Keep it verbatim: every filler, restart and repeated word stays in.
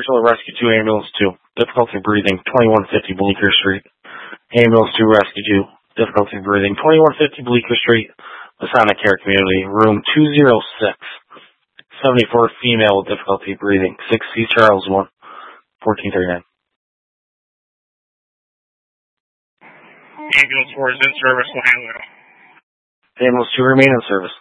Virtual Rescue two, Ambulance two, difficulty breathing, twenty-one fifty Bleecker Street. Ambulance two, Rescue two, difficulty breathing, twenty-one fifty Bleecker Street, Masonic Care Community, room two oh six, seventy-four female with difficulty breathing, six C Charles one, fourteen thirty-nine. Ambulance four is in service, we'll handle it. Ambulance two, remain in service.